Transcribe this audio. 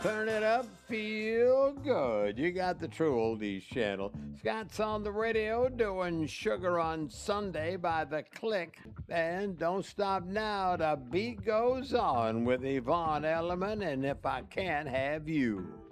Turn it up, feel good. You got the True Oldies channel. Scott's on the radio doing Sugar on Sunday by The Click. And don't stop now, the beat goes on with Yvonne Elliman and If I Can't Have You.